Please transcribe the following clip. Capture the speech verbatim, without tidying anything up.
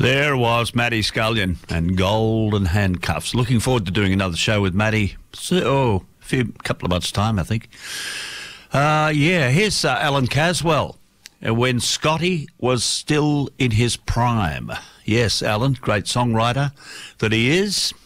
There was Matty Scullion and Golden Handcuffs. Looking forward to doing another show with Matty. So, oh, a few couple of months' time, I think. Uh, yeah, here's uh, Alan Caswell, uh, when Scotty was still in his prime. Yes, Alan, great songwriter that he is.